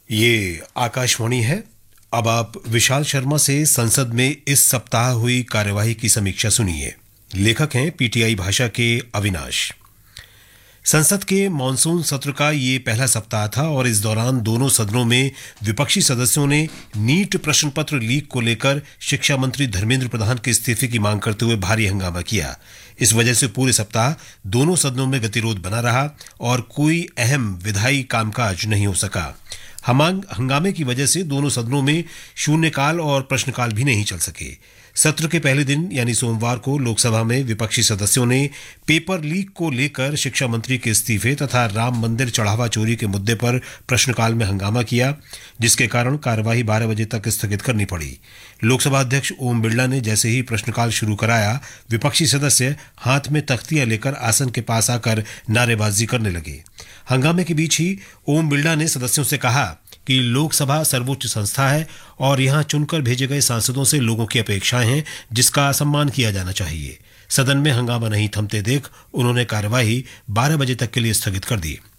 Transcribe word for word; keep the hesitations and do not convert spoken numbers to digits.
ये आकाशवाणी है। अब आप विशाल शर्मा से संसद में इस सप्ताह हुई कार्यवाही की समीक्षा सुनिए। लेखक हैं पीटीआई भाषा के अविनाश। संसद के मॉनसून सत्र का ये पहला सप्ताह था और इस दौरान दोनों सदनों में विपक्षी सदस्यों ने नीट प्रश्न पत्र लीक को लेकर शिक्षा मंत्री धर्मेंद्र प्रधान के इस्तीफे की मांग करते हुए भारी हंगामा किया। इस वजह से पूरे सप्ताह दोनों सदनों में गतिरोध बना रहा और कोई अहम विधायी कामकाज नहीं हो सका। हंगामे की वजह से दोनों सदनों में शून्यकाल और प्रश्नकाल भी नहीं चल सके। सत्र के पहले दिन यानी सोमवार को लोकसभा में विपक्षी सदस्यों ने पेपर लीक को लेकर शिक्षा मंत्री के इस्तीफे तथा राम मंदिर चढ़ावा चोरी के मुद्दे पर प्रश्नकाल में हंगामा किया, जिसके कारण कार्यवाही बारह बजे तक स्थगित करनी पड़ी। लोकसभा अध्यक्ष ओम बिरला ने जैसे ही प्रश्नकाल शुरू कराया, विपक्षी सदस्य हाथ में तख्तियां लेकर आसन के पास आकर नारेबाजी करने लगे। हंगामे के बीच ही ओम बिरला ने सदस्यों से कहा कि लोकसभा सर्वोच्च संस्था है और यहां चुनकर भेजे गए सांसदों से लोगों की अपेक्षाएं हैं, जिसका सम्मान किया जाना चाहिए। सदन में हंगामा नहीं थमते देख उन्होंने कार्यवाही बारह बजे तक के लिए स्थगित कर दी।